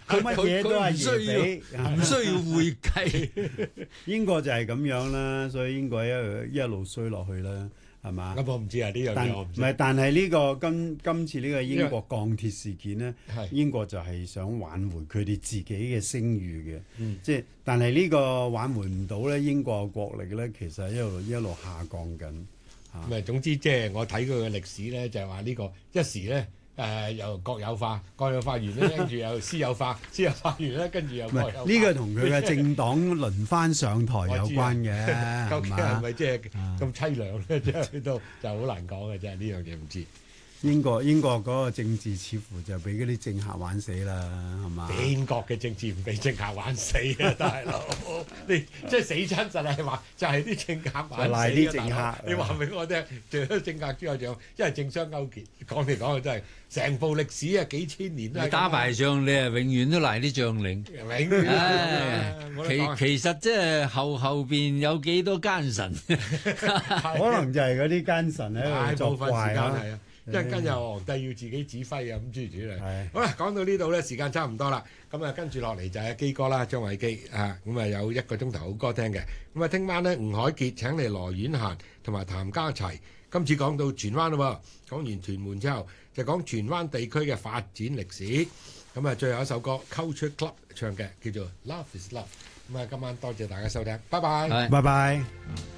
佢乜嘢都係爺俾， 唔需要會計。 英國就係咁樣啦，所以英國一路衰落去啦，係嘛？ 咁我唔知啊，呢樣嘢我唔知。 但係呢個今次呢個英國鋼鐵事件咧， 係英國就係想挽回佢哋自己嘅聲譽嘅， 嗯即係但係呢個挽回唔到咧，英國嘅國力咧其實一路下降緊。 咁啊，總之即係我睇佢嘅歷史咧，就係話呢個一時咧又國有化，國有化完咧，跟住又私有化，私有化完咧，跟住又唔國有化。 係呢個同佢嘅政黨輪番上台有關嘅， 究竟係係嘛？ 咪即係咁凄涼咧？即係都就好難講嘅，真係呢樣嘢唔知。 英國嗰個政治似乎就俾嗰啲政客玩死啦，係嘛？ 英國嘅政治唔俾政客玩死啊，大佬！你即係死親實係話就係啲政客玩死啊， 賴啲政客大佬你話俾我聽，除咗政客之外，仲有因為政商勾結，講嚟講去真係成部歷史啊，幾千年都係咁啊你打敗仗，你係永遠都賴啲將領。 永遠唉冇得講其實即係後邊有幾多奸臣， 可能就係嗰啲奸臣喺大度作部分時怪啊！ 間係啊，一陣間又皇帝要自己指揮啊，咁諸如此類。 係好啦，講到呢度咧，時間差唔多啦。咁啊，跟住落嚟就係基哥啦，張偉基啊，咁啊有1個鐘頭好歌聽嘅。咁啊，聽晚咧，吳海傑請嚟羅婉嫻同埋譚家齊。今次講到荃灣咯喎，講完屯門之後，就講荃灣地區嘅發展歷史。咁啊，最後一首歌 Culture Club 唱嘅，叫做 Love Is Love。咁啊，今晚多謝大家收聽，拜拜。 係拜拜。